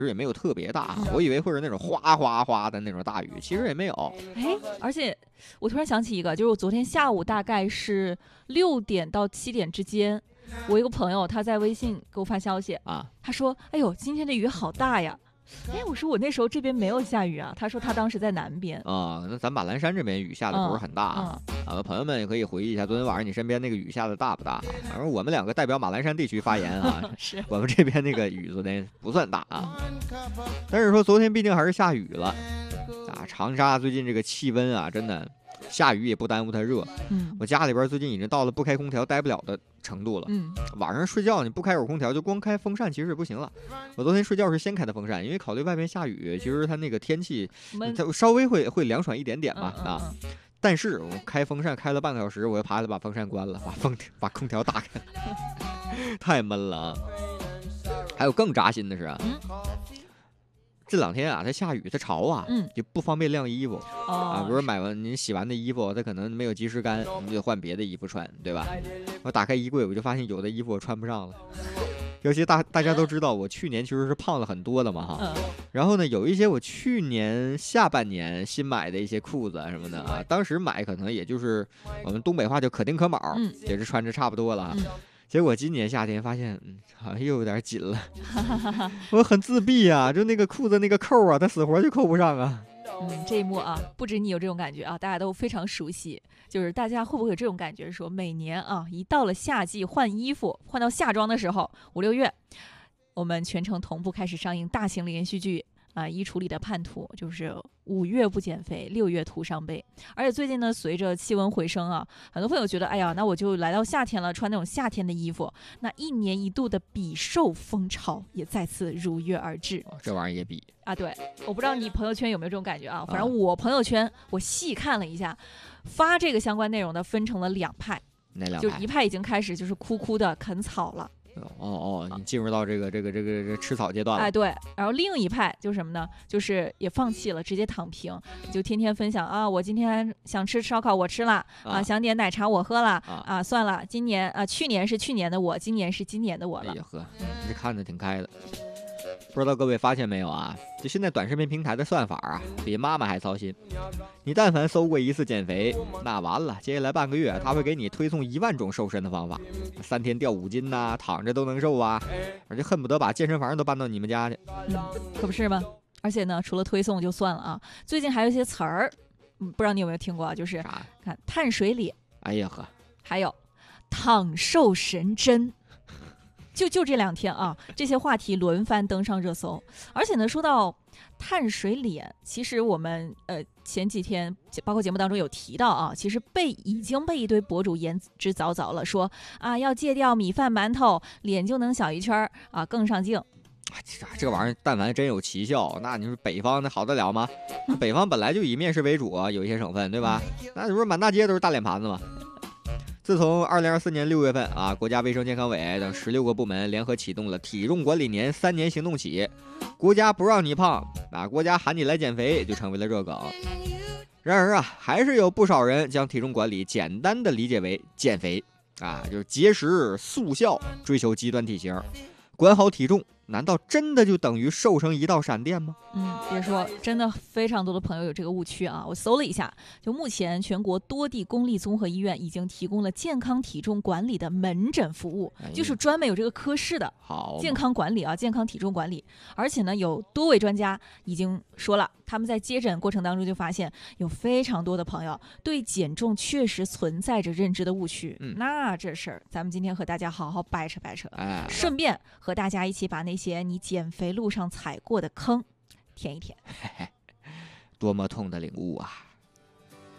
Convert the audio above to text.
实也没有特别大，我以为会是那种哗哗哗的那种大雨，其实也没有。 哎，而且我突然想起一个，就是我昨天下午大概是6点到7点之间，我一个朋友他在微信给我发消息啊， 他说：“哎呦，今天的雨好大呀！”哎，我说我那时候这边没有下雨啊。他说他当时在南边啊，那咱马栏山这边雨下的不是很大啊。朋友们也可以回忆一下，昨天晚上你身边那个雨下的大不大？反正我们2个代表马栏山地区发言啊， 是我们这边那个雨昨天不算大啊，但是说昨天毕竟还是下雨了啊。长沙最近这个气温啊，真的。下雨也不耽误它热，我家里边最近已经到了不开空调待不了的程度了。晚上睡觉你不开会空调，就光开风扇其实不行了。我昨天睡觉是先开的风扇，因为考虑外面下雨，其实它那个天气它稍微会凉爽一点点嘛啊。但是我开风扇开了半个小时，我又爬起来把风扇关了，把空调打开，太闷了啊。还有更扎心的是啊。这2天啊，它下雨，它潮啊，就不方便晾衣服啊。比如买完你洗完的衣服，它可能没有及时干，你就得换别的衣服穿，对吧？我打开衣柜，我就发现有的衣服我穿不上了。尤其大家都知道，我去年其实是胖了很多的嘛哈。然后呢，有一些我去年下半年新买的一些裤子什么的啊，当时买可能也就是我们东北话就可丁可卯，也是穿着差不多了。结果今年夏天发现，好像又有点紧了。我很自闭啊，就那个裤子那个扣啊，它死活就扣不上啊。 这一幕啊，不止你有这种感觉啊，大家都非常熟悉。就是大家会不会有这种感觉，说每年啊，一到了夏季换衣服，换到夏装的时候，5、6月，我们全程同步开始上映大型连续剧。衣橱里的叛徒，就是5月不减肥，6月徒伤悲。而且最近呢，随着气温回升啊，很多朋友觉得，哎呀，那我就来到夏天了，穿那种夏天的衣服。那1年1度的比瘦风潮也再次如约而至。 这玩意儿也比啊，对，我不知道你朋友圈有没有这种感觉啊？反正我朋友圈我细看了一下，发这个相关内容的分成了2派， 哪2派？ 就一派已经开始就是哭哭的啃草了。 你进入到这个吃草阶段了。 哎，对，然后另一派就是什么呢？就是也放弃了，直接躺平，就天天分享啊，我今天想吃烧烤我吃了啊，想点奶茶我喝了啊，算了，去年是去年的我，今年是今年的我了。 哎呀呵，你这看得挺开的。不知道各位发现没有啊？就现在短视频平台的算法啊，比妈妈还操心。你但凡搜过一次减肥，那完了，接下来半个月他会给你推送1万种瘦身的方法，3天掉5斤呐，躺着都能瘦啊，而且恨不得把健身房都搬到你们家去。 可不是吗？而且呢，除了推送就算了啊，最近还有一些词儿，不知道你有没有听过啊？就是看碳水脸， 哎呀呵， 还有躺瘦神针。就这2天啊，这些话题轮番登上热搜。而且呢，说到碳水脸，其实我们前几天包括节目当中有提到啊，其实已经被一堆博主言之凿凿了，说啊要戒掉米饭馒头，脸就能小一圈啊，更上镜。 这个玩意儿，但凡真有奇效，那你说北方那好得了吗？北方本来就以面食为主，有一些省份，对吧？那你说满大街都是大脸盘子吗？自从2024年6月份啊，国家卫生健康委等16个部门联合启动了体重管理年3年行动起，国家不让你胖啊，国家喊你来减肥，就成为了热梗。然而啊，还是有不少人将体重管理简单的理解为减肥啊，就是节食速效，追求极端体型，管好体重。难道真的就等于瘦成一道闪电吗？ 别说，真的非常多的朋友有这个误区啊！我搜了一下，就目前全国多地公立综合医院已经提供了健康体重管理的门诊服务，就是专门有这个科室的健康管理啊，健康体重管理。而且呢，有多位专家已经说了，他们在接诊过程当中就发现，有非常多的朋友对减重确实存在着认知的误区。那这事儿，咱们今天和大家好好掰扯掰扯，顺便和大家一起把那些你减肥路上踩过的坑填一填。 多么痛的领悟啊！